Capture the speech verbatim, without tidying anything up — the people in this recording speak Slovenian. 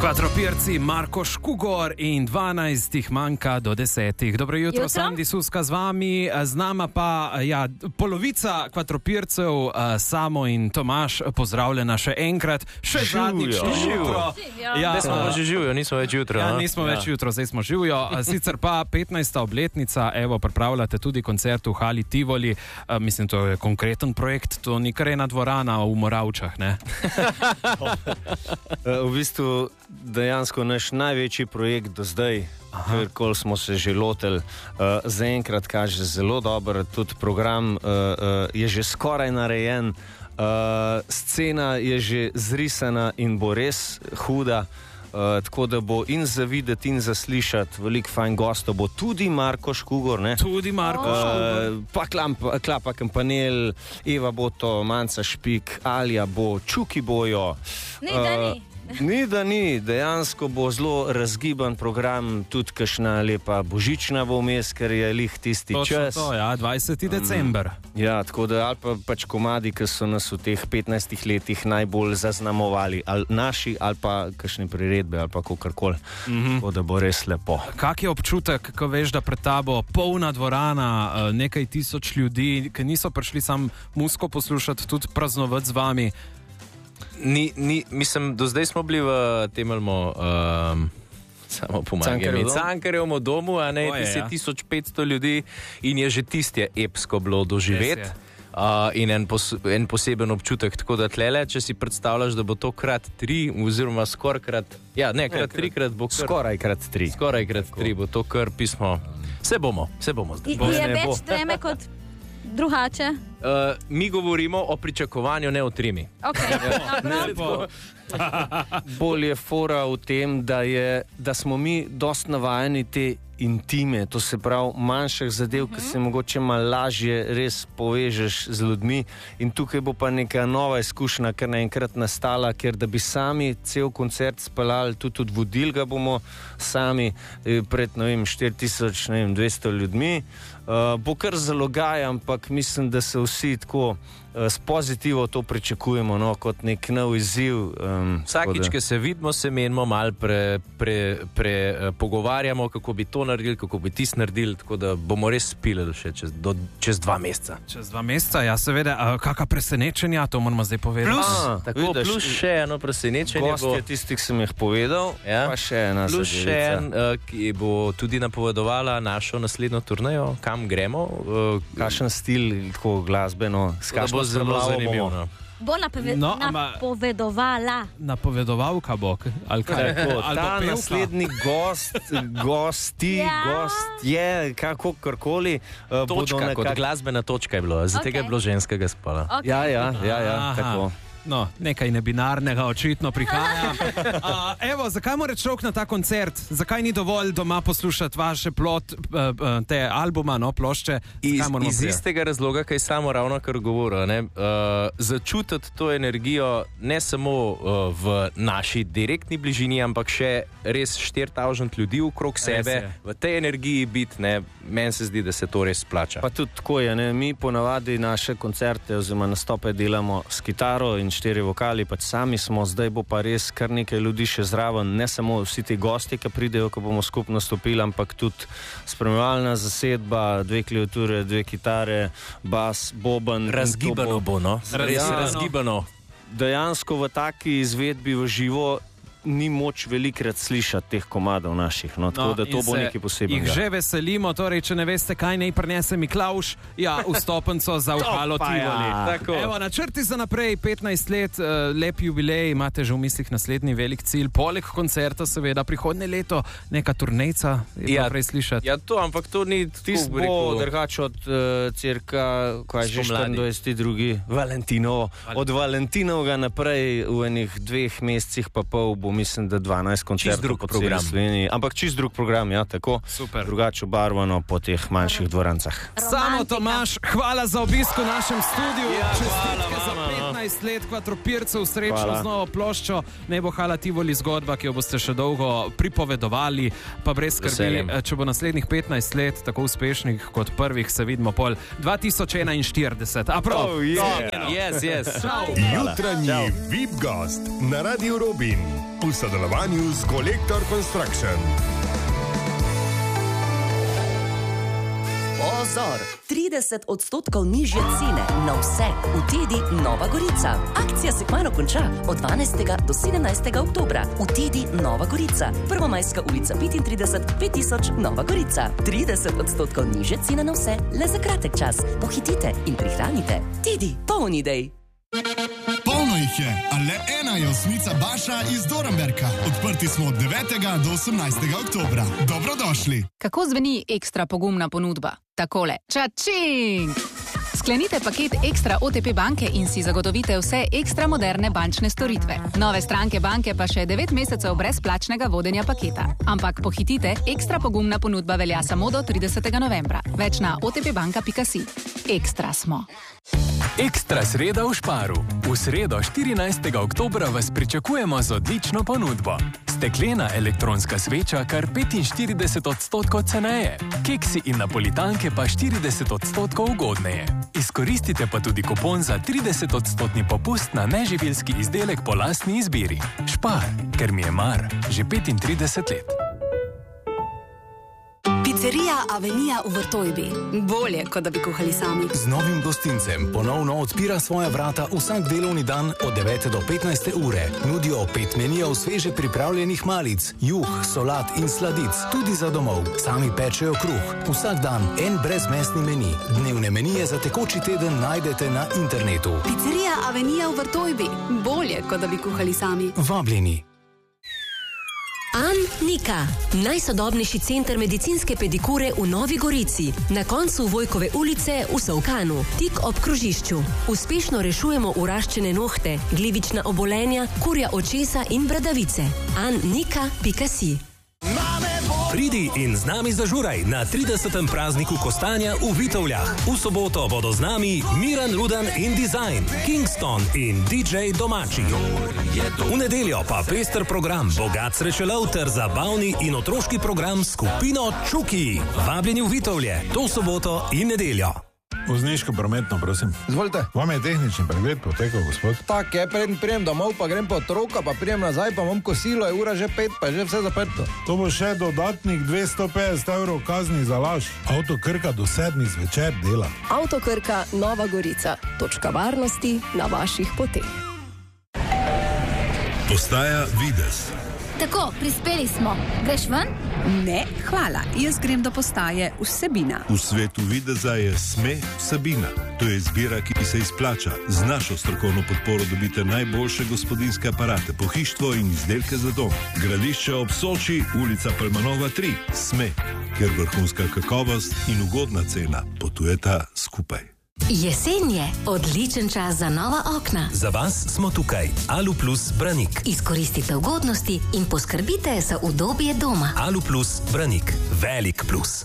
Kvadropirci, Marko Škugor in dvanajst jih manjka do desetih. Dobro jutro, jutro. Sandi Suska z vami, z nama pa ja, polovica kvadropircev, Samo in Tomaž, pozdravljena še enkrat. Še zadnjič jutro. Ja, zdaj smo že živijo, nismo več jutro. Ja, nismo ja. več jutro, zdaj smo živijo. Sicer pa petnajsta obletnica, evo, pripravljate tudi koncert v Hali Tivoli. Mislim, to je konkreten projekt, to ni kar ena dvorana v Moravčah, ne? V bistvu dejansko naš največji projekt do zdaj, kar smo se že lotili, uh, zaenkrat kaže zelo dobro, tudi program uh, uh, je že skoraj narejen, uh, scena je že zrisana in bo res huda, uh, tako da bo in za videti in za slišati veliko fajn gostov, bo tudi Marko Škugor, ne? Tudi Marko uh, Škugor. Pa Klapa, Klapa Kampanel, Eva Boto, Manca Špik, Alja bo, Čuki bojo. Ne, uh, da ni. Ni, da ni, dejansko bo zelo razgiban program, tudi kakšna lepa božična bo vmes, ker je lih tisti Točno čas. To, ja, dvajseti december. Mm. Ja, tako da ali pa pač komadi, ki so nas v teh petnajstih letih najbolj zaznamovali, ali naši, ali pa kakšne priredbe, ali pa kakorkoli. Mm-hmm. Tako da bo res lepo. Kak je občutek, ko veš, da pred tabo polna dvorana, nekaj tisoč ljudi, ki niso prišli sam muziko poslušati, tudi praznovati z vami? Ni, ni, mislim, do zdaj smo bili v temeljmo, um, samo pomagajmo, v Cankarjevem domu, a ne, deset tisoč petsto ljudi in je že tisti epsko bilo doživeti. Uh, in en, pos, en poseben občutek, tako da tlele, če si predstavljaš, da bo to krat tri, oziroma skoraj krat, ja, ne, krat tri, krat bo kar... Skoraj krat tri. Skoraj krat tri, bo to kar pismo. Se bomo, se bomo zdaj. I, je več treme kot drugače? Uh, mi govorimo o pričakovanju, ne o trimi. Okay. Bo. Bolj je fora v tem, da, je, da smo mi dost navajeni te intime, to se pravi manjših zadev, uh -huh. ki se mogoče malo lažje res povežeš z ljudmi, in tukaj bo pa neka nova izkušnja, kar naenkrat nastala, ker da bi sami cel koncert speljali, tudi odvodili ga bomo sami pred, ne vem, štiri tisoč dvesto ljudmi. Uh, bo kar zalogaj, ampak mislim, da se vsi tako uh, s pozitivo to pričakujemo, no, kot nek nov izziv. Um, Vsakič, ko se vidimo, se menimo, malo pre, pre, pre, uh, pogovarjamo, kako bi to naredili, kako bi tisto naredili, tako da bomo res spili še čez, do, čez dva meseca. Čez dva meseca, ja, seveda. Uh, kakšna presenečenja, to moramo zdaj povedati. Plus, A, tako, vidiš, plus še eno presenečenje. Gost je tisti, ki sem jih povedal, ja? Pa še ena plus zadevica. Še en, uh, ki bo tudi napovedovala našo naslednjo turnejo, kam gremo. Uh, Kakšen stil, tako glasbeno, s kakšno zelo zanimivo. No. Bo napove no, ama, napovedovala. Napovedovalka bo, ali kaj? Tako, ta naslednji gost, gosti, ja. gost je, kakorkoli. Uh, točka, kot nekak... glasbena točka je bilo, zato okay. je bilo ženskega spola. Okay. Ja, ja, ja, ja tako. No, nekaj nebinarnega očitno prihaja. A, evo, zakaj mora človek na ta koncert? Zakaj ni dovolj doma poslušati vaše plot, te albuma, no, plošče? Iz, iz istega razloga, kaj samo ravno kar govoril, ne? Uh, začutiti to energijo ne samo uh, v naši direktni bližini, ampak še res štiri tisoč ljudi okrog sebe, v tej energiji biti, ne, meni se zdi, da se to res splača. Pa tudi tako je, ne, mi ponavadi naše koncerte oziroma nastope delamo s kitaro in štiri vokali, pač sami smo, zdaj bo pa res kar nekaj ljudi še zraven, ne samo vsi ti gosti, ki pridejo, ko bomo skupno stopili, ampak tudi spremljevalna zasedba, dve klaviature, dve kitare, bas, boben. Razgibano bo, no? Res ja, razgibano. Dejansko v taki izvedbi v živo ni moč velikrat slišati teh komadov naših, no, tako no, da to bo nekaj posebnega. Jih že veselimo, torej, če ne veste, kaj naj prinese Miklavž, ja, vstopenco za v Halo Tivoli. Ja. Evo, načrti za naprej, petnajst let, uh, lep jubilej, imate že v mislih naslednji velik cilj, poleg koncerta seveda, prihodnje leto neka turnejca, je ja, prej slišati. Ja, to, ampak to ni tist bo drugače od uh, cirka, kaj že štiriindvajseti drugi Valentino, od Valentinovega naprej v enih dveh mesecih pa pol bo, mislim, da dvanajst koncertov po celi Sloveniji. Ampak čist drug program, ja, tako. Super. Drugače obarvano po teh manjših dvorancah. Samo Tomaž, hvala za obisk v našem studiu. Ja, čestitke za petnajst let kvadropircev, srečno z novo ploščo. Ne bo Hala Tivoli zgodba, ki jo boste še dolgo pripovedovali, pa brez skrbi, če bo naslednjih petnajst let tako uspešnih kot prvih, se vidimo pol dva tisoč enainštirideset. A prav? Oh, yeah. Yes, yes. Jutranji V I P gost na Radiu Robin. v sodelovanju z Kolektor Construction. Pozor! trideset odstotkov nižje cene na vse v Tedi Nova Gorica. Akcija se kmalu konča od dvanajstega do sedemnajstega oktobra v Tedi Nova Gorica. Prvomajska ulica petintrideset, pet tisoč Nova Gorica. trideset odstotkov nižje cene na vse le za kratek čas. Pohitite in prihranite. Tedi, polni idej! Polno jih je, a le ena je osmica Baša iz Dornberka. Odprti smo od devetega do osemnajstega oktobra. Dobrodošli! Kako zveni ekstra pogumna ponudba? Takole. Čačing! Sklenite paket Ekstra O T P banke in si zagotovite vse ekstra moderne bančne storitve. Nove stranke banke pa še devet mesecev brezplačnega vodenja paketa. Ampak pohitite, ekstra pogumna ponudba velja samo do tridesetega novembra. Več na o t p banka pika si. Ekstra smo. Ekstra sreda v Šparu. V sredo štirinajstega oktobra vas pričakujemo z odlično ponudbo. Steklena elektronska sveča kar petinštirideset odstotkov ceneje. Keksi in napolitanke pa štirideset odstotkov ugodneje. Izkoristite pa tudi kupon za trideset odstotni popust na neživilski izdelek po lastni izbiri. Špar, ker mi je mar, že petintrideset let. Pizzerija Avenija v Vrtojbi. Bolje, kot da bi kuhali sami. Z novim gostincem ponovno odpira svoja vrata vsak delovni dan od devete do petnajste ure. Nudijo pet menijev sveže pripravljenih malic, juh, solat in sladic, tudi za domov. Sami pečejo kruh. Vsak dan en brezmesni meni. Dnevne menije za tekoči teden najdete na internetu. Pizzerija Avenija v Vrtojbi. Bolje, kot da bi kuhali sami. Vabljeni. An Nika, najsodobnejši center medicinske pedikure v Novi Gorici, na koncu Vojkove ulice v Solkanu, tik ob krožišču. Uspešno rešujemo uraščene nohte, glivična obolenja, kurja očesa in bradavice. an nika pika si. Pridi in z nami zažuraj na tridesetem prazniku kostanja v Vitovljah. V soboto bodo z nami Miran Rudan in Design, Kingston in D J Domači. V nedeljo pa pester program, bogat srečelov ter zabavni in otroški program s skupino Čuki. Vabljeni v Vitovlje, to soboto in nedeljo. Vozniško prometno, prosim. Izvolite. Vam je tehnični pregled potekal, gospod? Tak je, preden prijem domov, pa grem po otroka, pa prijem nazaj, pa imam kosilo, je ura že pet, pa je že vse zaprto. To bo še dodatnih dvesto petdeset evrov kazni za laž. Avto Krka do sedmih zvečer dela. Avto Krka Nova Gorica. Točka varnosti na vaših poteh. Postaja Vides. Tako, prispeli smo. Greš ven? Ne, hvala. Jaz grem do postaje Vsebina. V svetu videza je Sme Vsebina. To je izbira, ki se izplača. Z našo strokovno podporo dobite najboljše gospodinjske aparate, pohištvo in izdelke za dom. Gradišče ob Soči, ulica Palmanova tri. Sme, ker vrhunska kakovost in ugodna cena potujeta skupaj. Jesen je odličen čas za nova okna. Za vas smo tukaj. Alu Plus Branik. Izkoristite ugodnosti in poskrbite za udobje doma. Alu Plus Branik. Velik plus.